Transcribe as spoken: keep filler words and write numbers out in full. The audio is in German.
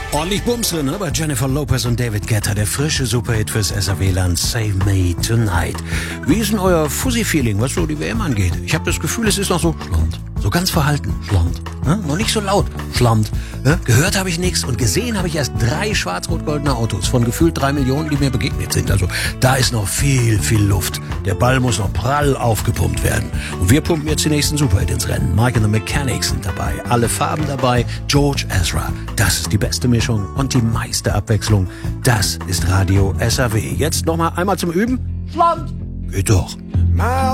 Ordentlich Bumse, ne? Bei Jennifer Lopez und David Guetta, der frische Superhit fürs S R W-Land, Save Me Tonight. Wie ist denn euer Fussi-Feeling, was so die W M angeht? Ich habe das Gefühl, es ist noch so schland, so ganz verhalten, schland, ne? Noch nicht so laut, schland. Ne? Gehört habe ich nichts und gesehen habe ich erst drei schwarz-rot-goldene Autos von gefühlt drei Millionen, die mir begegnet sind. Also da ist noch viel, viel Luft. Der Ball muss noch prall aufgepumpt werden. Und wir pumpen jetzt den nächsten Superhit ins Rennen. Mike and the Mechanics sind dabei, alle Farben dabei, George Ezra. Das ist die beste Mischung und die meiste Abwechslung. Das ist Radio S R W. Jetzt nochmal einmal zum Üben. Schland. Geht doch.